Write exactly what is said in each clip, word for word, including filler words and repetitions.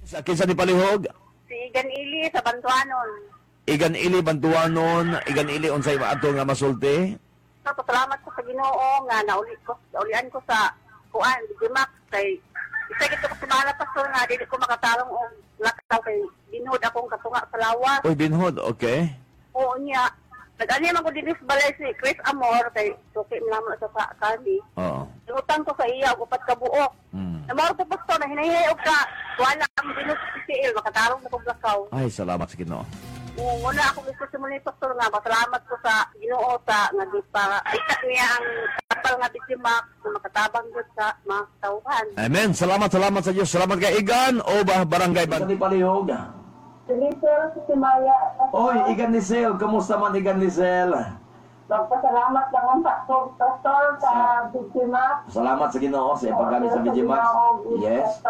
Sa kinsa ni palihog? Si Igan Ili sa Bantuanon. Igan ili bantuanon, igan ili unsay maato nga masulti. So, pasalamat ko sa Ginoo nga nauli ko, naulian ko sa kuan, Digimax kay isa gito ko si Mahal Pastor nga dili ko makatarong og lakaw kay binuhod akong katunga sa lawas. Uy, binhod, okay. Oo niya. Nag-ani man ko dinhi sa balay si Chris Amor kay suki man mo sa sa kani. Oo. Utang ko sa iya og upat ka buok. Hmm. Namaro ko pastor na hinahihay og ka wala ang binuhod sa C L makatarong na kog lakaw. Ay, salamat sa Ginoo. Oo, wala ako gusto sa muli pastor nga masalamat ko sa Ginoo sa nga di pa ikat niya ang kapal nga Digimax na makatabang gud sa mga tawhan. Amen. Salamat, salamat sa Diyos. Salamat kay Igan o ba barangay ban. Sa ni palihog. Sinisel sa Simaya. Oy, Igan Lisel, kamusta man Igan Lisel? Magpasalamat lang ang pastor, pastor sa Digimax. Salamat sa Ginoo sa ipaggamit sa Digimax. Yes.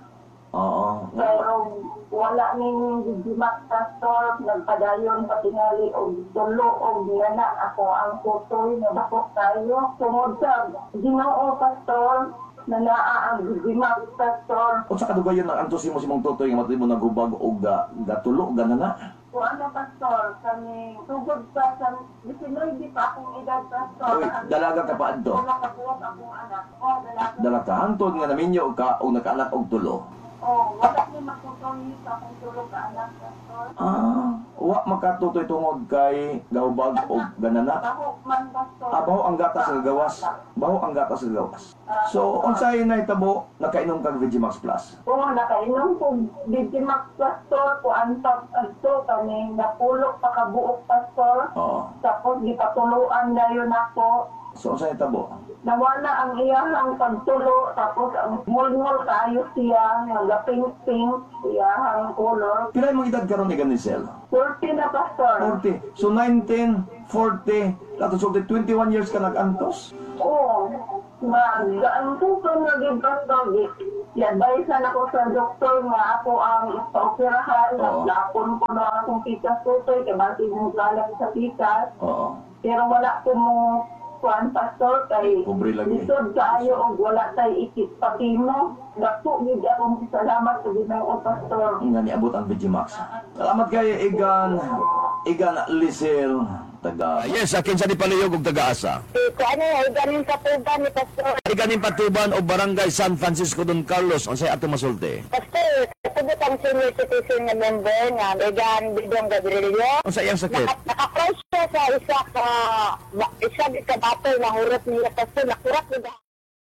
Oo. Pero wala ning Digimax pastor, nagpadayon patingali og tulo og nana ako ang tutoy na bakok tayo. Tungod sa Ginoo pastor, na naa ang Digimax pastor. Unsa kadugayon ang antos mo si mong tutoy nga matay mo nagubag og ga, gatulo ganana? Kung ano pastor, kami tugod pa sa Bisinoy di pa akong edad pastor. Oy, dalaga ka pa adto. Wala ka buwag akong anak. Oh, dalaga. Dala ka hantod nga naminyo ka o nakaanak og tulo. Oh, wala ni matutoy sa akong tulog ka anak pastor. Ah, wa makatutoy tungod kay gahubag og ganana. Baho man pastor. Ah, baho ang gatas sa gawas. Baho ang gatas sa gawas. So, unsay nahitabo nakainom kag Digimax Plus? Oo, nakainom ko Digimax pastor ko antap adto kami napulok pa ka buok pastor. Oo. Tapos gipatuluan dayon ako. So, unsay nahitabo? Nawala ang iyahang pagtulo, tapos ang mulmul kayo siya, nagaping-pink, iyahang color. Pila imong edad karon ni Ganisel? forty na pastor. forty. So, nineteen, forty, lato so twenty-one years ka nag-antos? Oo. Magaan ko ko naging pastor. I-advisean ako sa doktor nga ako ang ipa-operahan. Oo. Napon ko na akong pikas tutoy, kaya bakit yung galang sa pikas. Oo. Pero wala ko mo kuan pastor kay Pobre lagi. lisod kaayo og wala tay ikit pati mo. Dako gid akong salamat sa Ginoo pastor. Nga niabot ang Digimax. Salamat kay Igan. Igan Lisel. Taga. Yes, akin sa ni palihog og taga-asa. Eh, kuan ay ganin sa tuban ni pastor. Igan in Patuban o Barangay San Francisco Don Carlos. Unsay ato masulti? Pastor, katubot ang senior citizen na member nga Megan Bidong Gabrielio. Unsay iyang sakit? Naka- Naka-cross siya sa isa ka isa ka battle na hurot niya pastor, nakurat niya.